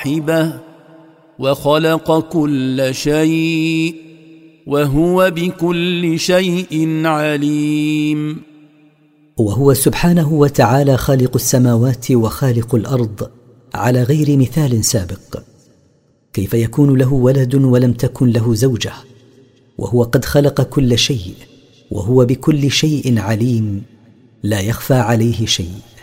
صاحبه وخلق كل شيء وهو بكل شيء عليم. وهو سبحانه وتعالى خالق السماوات وخالق الأرض على غير مثال سابق. كيف يكون له ولد ولم تكن له زوجة؟ وهو قد خلق كل شيء وهو بكل شيء عليم، لا يخفى عليه شيء.